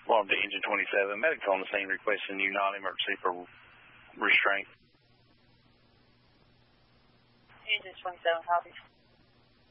Alarm to Engine 27. Medics on the scene requesting you non-emergency for restraint. Engine 27, copy.